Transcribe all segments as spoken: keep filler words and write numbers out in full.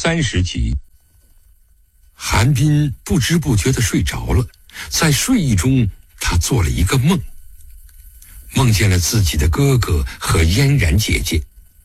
三十集。韩冰不知不觉地睡着了，在睡意中他做了一个梦，梦见了自己的哥哥和嫣然姐姐。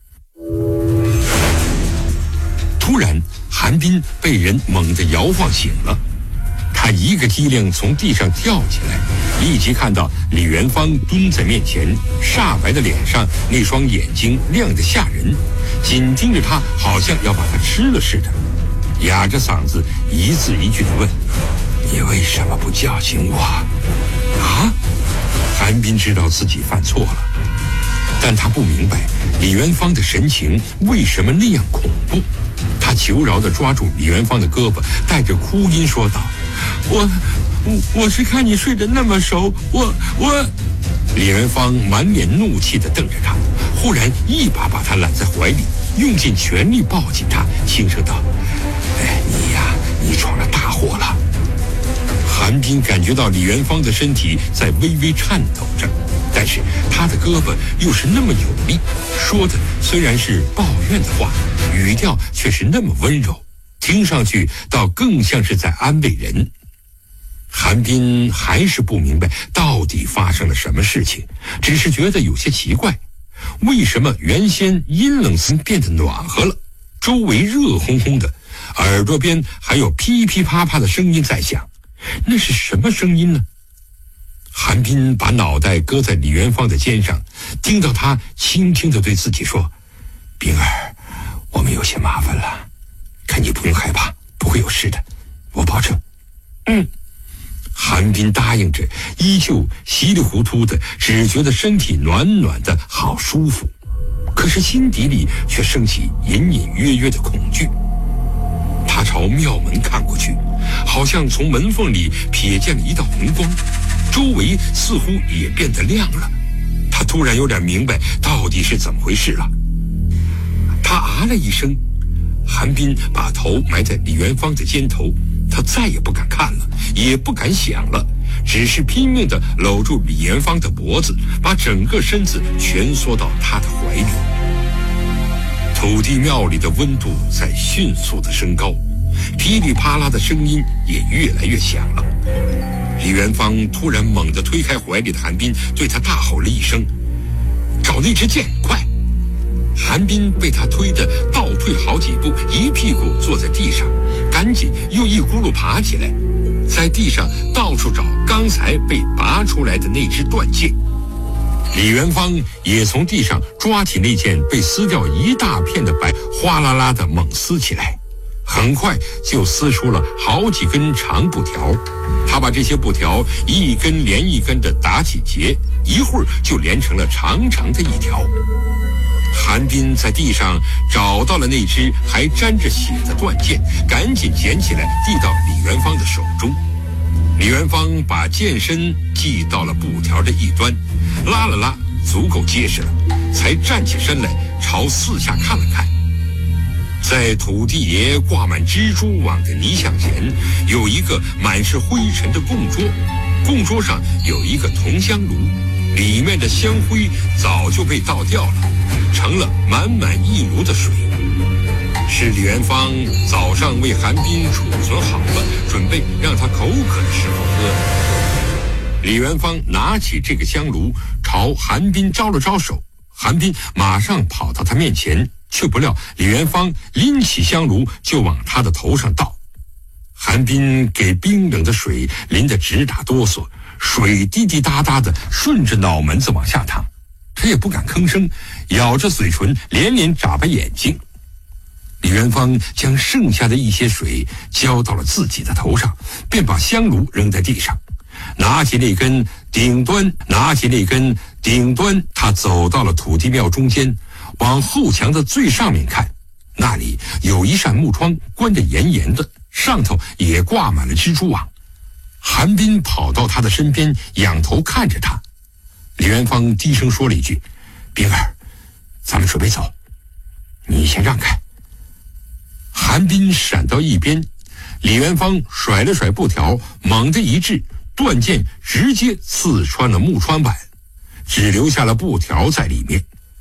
突然韩冰被人猛地摇晃醒了，他一个机灵从地上跳起来，立即看到李元芳蹲在面前，煞白的脸上那双眼睛亮得吓人，紧盯着他，好像要把他吃了似的，哑着嗓子一字一句地问：你为什么不叫醒我？啊？韩冰知道自己犯错了，但他不明白李元芳的神情为什么那样恐怖。他求饶地抓住李元芳的胳膊，带着哭音说道：我我我是看你睡得那么熟，我我李元芳满脸怒气地瞪着他，忽然一把把他揽在怀里，用尽全力抱紧他，轻声道：哎，你呀，你闯了大祸了。韩冰感觉到李元芳的身体在微微颤抖着，但是他的胳膊又是那么有力，说的虽然是抱怨的话，语调却是那么温柔，听上去倒更像是在安慰人。韩冰还是不明白到底发生了什么事情，只是觉得有些奇怪，为什么原先阴冷森变得暖和了，周围热烘烘的，耳朵边还有噼噼啪啪的声音在响，那是什么声音呢？韩冰把脑袋搁在李元芳的肩上，听到他轻轻地对自己说：冰儿，我们有些麻烦了，可你不用害怕，不会有事的，我保证。嗯。韩冰答应着，依旧稀里糊涂的，只觉得身体暖暖的，好舒服，可是心底里却升起隐隐约约的恐惧。他朝庙门看过去，好像从门缝里瞥见了一道红光，周围似乎也变得亮了。他突然有点明白到底是怎么回事了。他啊了一声，韩冰把头埋在李元芳的肩头，他再也不敢看了，也不敢想了，只是拼命地搂住李元芳的脖子，把整个身子蜷缩到他的怀里。土地庙里的温度在迅速地升高，噼里啪啦的声音也越来越响了。李元芳突然猛地推开怀里的韩冰，对他大吼了一声：找那支箭，快！韩冰被他推得倒退好几步，一屁股坐在地上，赶紧又一咕噜爬起来，在地上到处找刚才被拔出来的那支断剑。李元芳也从地上抓起那件被撕掉一大片的白，哗啦啦的猛撕起来，很快就撕出了好几根长布条。他把这些布条一根连一根的打起结，一会儿就连成了长长的一条。韩冰在地上找到了那只还沾着血的断剑，赶紧捡起来递到李元芳的手中。李元芳把剑身系到了布条的一端，拉了拉，足够结实了，才站起身来朝四下看了看。在土地爷挂满蜘蛛网的泥像前，有一个满是灰尘的供桌，供桌上有一个铜香炉，里面的香灰早就被倒掉了，成了满满一炉的水，是李元芳早上为韩冰储存好了，准备让他口渴的时候喝。李元芳拿起这个香炉，朝韩冰招了招手，韩冰马上跑到他面前，却不料李元芳拎起香炉就往他的头上倒。韩冰给冰冷的水淋得直打哆嗦，水滴滴答答的顺着脑门子往下淌，他也不敢吭声，咬着嘴唇，连连眨巴眼睛。李元芳将剩下的一些水浇到了自己的头上，便把香炉扔在地上，拿起那根顶端拿起那根顶端他走到了土地庙中间，往后墙的最上面看，那里有一扇木窗，关得严严的，上头也挂满了蜘蛛网。韩冰跑到他的身边，仰头看着他。李元芳低声说了一句：冰儿，咱们准备走，你先让开。韩冰闪到一边，李元芳甩了甩布条，猛地一掷，断剑直接刺穿了木窗板，只留下了布条在里面。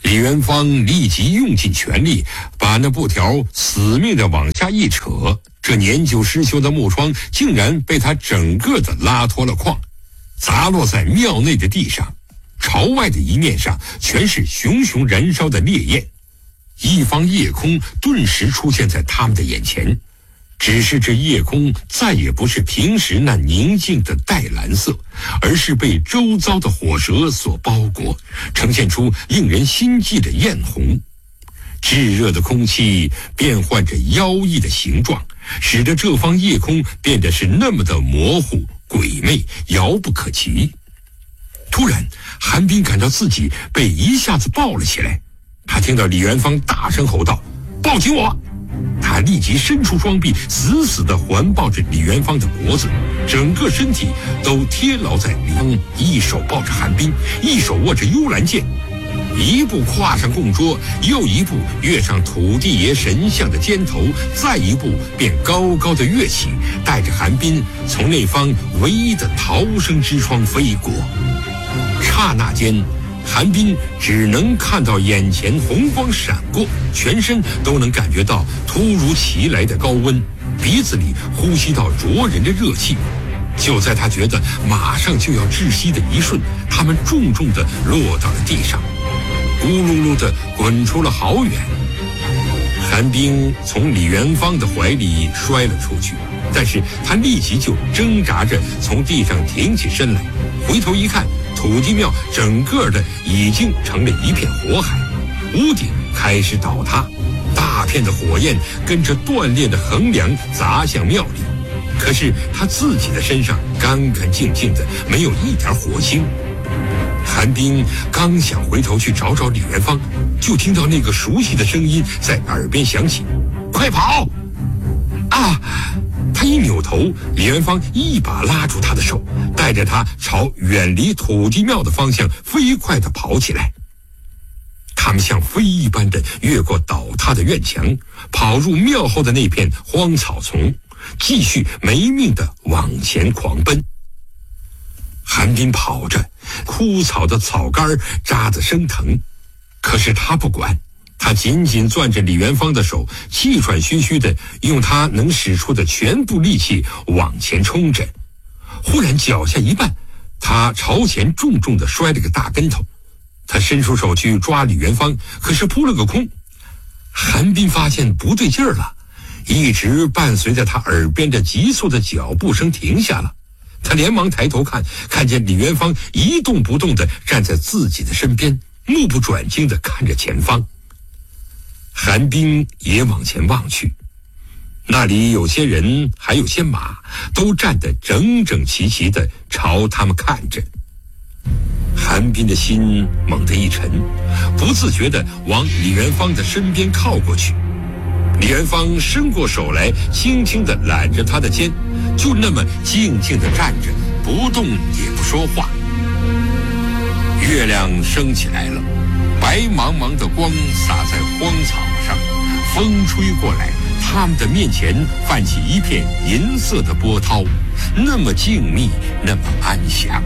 李元芳立即用尽全力，把那布条死命地往下一扯，这年久失修的木窗竟然被他整个的拉脱了框，砸落在庙内的地上。朝外的一面上全是熊熊燃烧的烈焰，一方夜空顿时出现在他们的眼前。只是这夜空再也不是平时那宁静的淡蓝色，而是被周遭的火舌所包裹，呈现出令人心悸的艳红。炙热的空气变换着妖异的形状，使得这方夜空变得是那么的模糊鬼魅，遥不可及。突然，韩冰感到自己被一下子抱了起来，他听到李元芳大声吼道：“抱紧我！”他立即伸出双臂，死死地环抱着李元芳的脖子，整个身体都贴牢在李元芳，一手抱着韩冰，一手握着幽兰剑，一步跨上供桌，又一步跃上土地爷神像的肩头，再一步便高高的跃起，带着韩冰从那方唯一的逃生之窗飞过。刹那间，韩冰只能看到眼前红光闪过，全身都能感觉到突如其来的高温，鼻子里呼吸到灼人的热气。就在他觉得马上就要窒息的一瞬，他们重重地落到了地上，咕噜噜地滚出了好远。韩冰从李元芳的怀里摔了出去，但是他立即就挣扎着从地上挺起身来，回头一看，土地庙整个的已经成了一片火海，屋顶开始倒塌，大片的火焰跟着断裂的横梁砸向庙里。可是他自己的身上干干净净的，没有一点火星。韩冰刚想回头去找找李元芳，就听到那个熟悉的声音在耳边响起：“快跑！”啊！他一扭头，李元芳一把拉住他的手，带着他朝远离土地庙的方向飞快地跑起来。他们像飞一般的越过倒塌的院墙，跑入庙后的那片荒草丛，继续没命地往前狂奔。韩冰跑着，枯草的草杆扎得生疼，可是他不管，他紧紧攥着李元芳的手，气喘吁吁地用他能使出的全部力气往前冲着。忽然脚下一绊，他朝前重重地摔了个大跟头。他伸出手去抓李元芳，可是扑了个空。韩冰发现不对劲儿了，一直伴随着他耳边的急促的脚步声停下了。他连忙抬头看，看见李元芳一动不动地站在自己的身边，目不转睛地看着前方。韩冰也往前望去，那里有些人还有些马，都站得整整齐齐地朝他们看着。韩冰的心猛地一沉，不自觉地往李元芳的身边靠过去。李元芳伸过手来，轻轻地揽着他的肩，就那么静静地站着，不动也不说话。月亮升起来了，白茫茫的光洒在荒草上，风吹过来，他们的面前泛起一片银色的波涛，那么静谧，那么安详。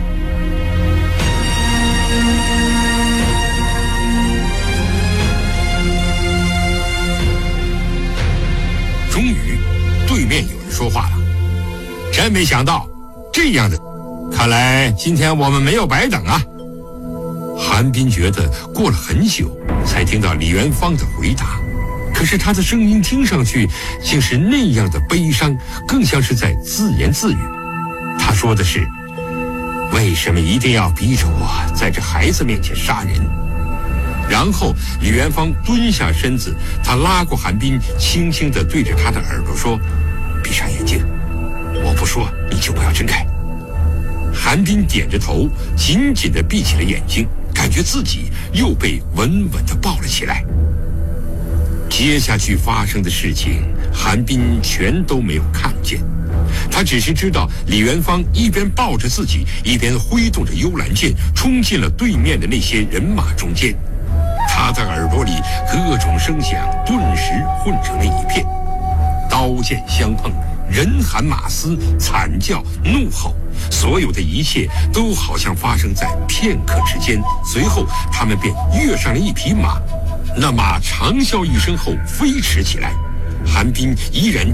终于，对面有人说话了：“真没想到，这样的，看来今天我们没有白等啊。”韩冰觉得过了很久，才听到李元芳的回答，可是他的声音听上去竟是那样的悲伤，更像是在自言自语。他说的是：“为什么一定要逼着我在这孩子面前杀人？”然后李元芳蹲下身子，他拉过韩冰，轻轻地对着他的耳朵说：“闭上眼睛，我不说你就不要睁开。”韩冰点着头，紧紧地闭起了眼睛，感觉自己又被稳稳地抱了起来。接下去发生的事情，韩冰全都没有看见，他只是知道李元芳一边抱着自己，一边挥动着幽兰剑，冲进了对面的那些人马中间。他的耳朵里各种声响顿时混成了一片，刀剑相碰，人喊马嘶，惨叫怒吼， 所有的一切都好像发生在片刻之间。随后，他们便跃上了一匹马，那马长啸一声后飞驰起来，韩冰依然